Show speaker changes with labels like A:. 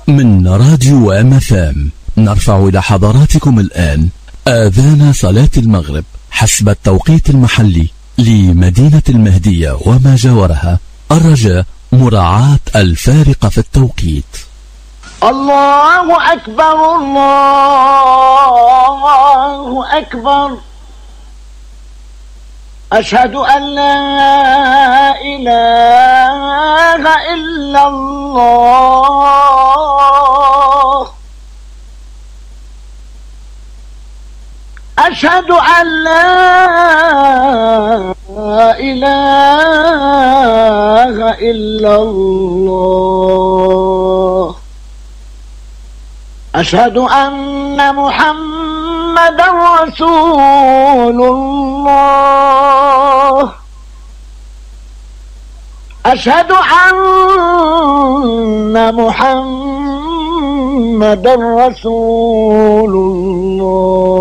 A: من راديو MFM نرفع إلى حضراتكم الآن آذان صلاة المغرب حسب التوقيت المحلي لمدينة المهدية وما جاورها. الرجاء مراعاة الفارق في التوقيت.
B: الله أكبر الله أكبر. أشهد أن لا إله إلا الله. أشهد أن لا إله إلا الله. أشهد أن محمدا رسول الله. أشهد أن محمدا رسول الله.